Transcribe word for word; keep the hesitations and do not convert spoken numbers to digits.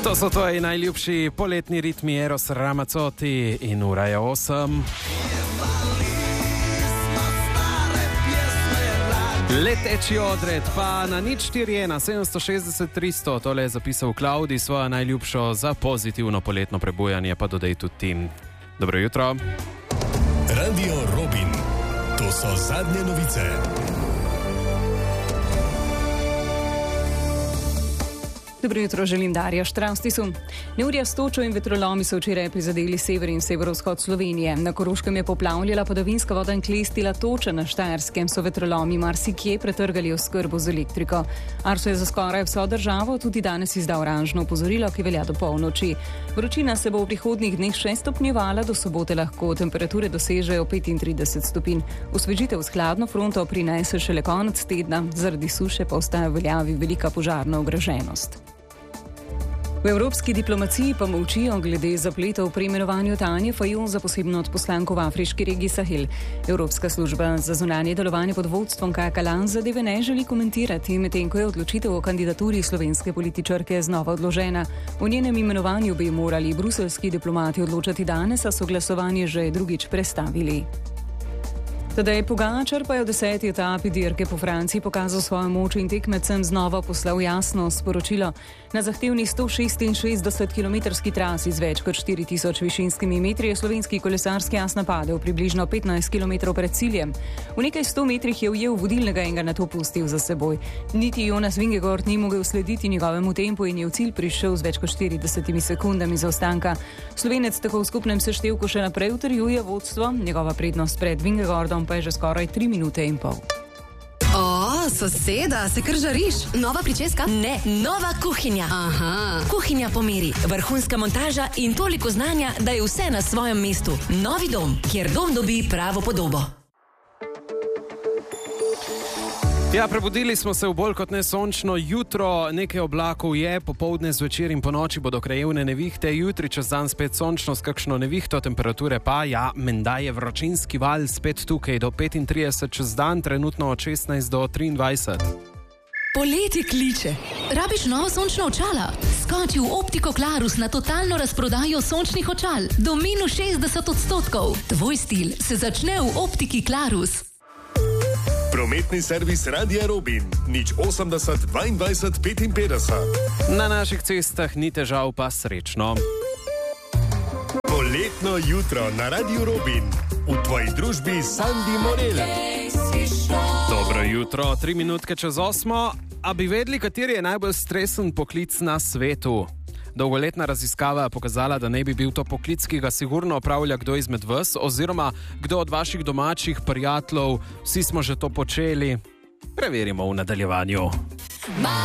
To so tvoji najljubši poletni ritmi Eros Ramazzotti in ura je osem. Leteči odred pa na nič štiri ena sedemsto šestdeset tristo, tole je zapisal Klaudi, svojo najljubšo za pozitivno poletno prebujanje, pa dodaj tudi tim. Dobro jutro. Radio Robin, to so zadnje novice. Dobro jutro, želim Darja Štravstisu. Neurja s točo in vetrolomi so včeraj prizadeli sever in severovzhod Slovenije. Na Koroškem je poplavljala padavinska voda in klestila toča, na Štajerskem so vetrolomi marsikje pretrgali oskrbo z elektriko. Arso je za skoraj vso državo tudi danes izdal oranžno opozorilo, ki velja do polnoči. Vročina se bo v prihodnjih dneh še stopnjevala, do sobote lahko temperature dosežejo petintrideset stopinj. Osvežitev s hladno fronto prinese šele konec tedna, zaradi suše pa ostaja v veljavi velika požarna ogroženost. V evropski diplomaciji pa molčijo glede zapletov pri imenovanju Tanje Fajon za posebno odposlanko v afriški regiji Sahel. Evropska služba za zunanje delovanje pod vodstvom Kaja Kalan zadeve ne želi komentirati, medtem ko je odločitev o kandidaturi slovenske političarke znova odložena. O njenem imenovanju bi morali bruseljski diplomati odločati danes, a so glasovanje že drugič prestavili. Tadej Pogačar pa je v deseti etapi dirke po Franciji pokazal svojo moč in tekmecem znova poslal jasno sporočilo. Na zahtevni sto šestinšestdeset kilometrski trasi z več kot štiri tisoč višinskimi metri je slovenski kolesarski as napadel približno petnajst kilometrov pred ciljem. V nekaj sto metrih je ujel vodilnega in ga nato pustil za seboj. Niti Jonas Vingegaard ni mogel slediti njegovemu tempu in je v cilj prišel z več kot štiridesetimi sekundami zaostanka. Slovenec tako v skupnem seštevku še naprej utrjuje vodstvo, njegova prednost pred Vingegaardom pa je že skoraj tri minute in pol. O, soseda, se kar žariš? Nova pričeska? Ne, nova kuhinja. Aha. Kuhinja po meri, vrhunska montaža in toliko znanja, da je vse na svojem mestu. Novi dom, kjer dom dobi pravo podobo. Ja, prebudili smo se v bolj kot ne sončno jutro, nekaj oblakov je, popoldne, zvečer in po noči bodo krajevne nevihte, jutri čez dan spet sončno s kakšno nevihto, temperature pa, ja, menda je vročinski val spet tukaj do petintrideset čez dan, trenutno od šestnajst do triindvajset. Poletje kliče. Rabiš novo sončno očala? Skoči v Optiko Klarus na totalno razprodajo sončnih očal. Do minus šestdeset odstotkov. Tvoj stil se začne v Optiki Klarus. Prometni servis Radia Robin, nič osemdeset dvaindvajset petinpetdeset. Na naših cestah ni težav, pa srečno. Poletno jutro na Radio Robin, v tvoji družbi Sandi Morel. Dobro jutro, tri minutke čez osmo. A bi vedeli, kateri je najbolj stresen poklic na svetu? Dolgoletna raziskava je pokazala, da ne bi bil to poklic, ki ga sigurno opravlja kdo izmed vas, oziroma kdo od vaših domačih prijateljev, vsi smo že to počeli. Preverimo v nadaljevanju.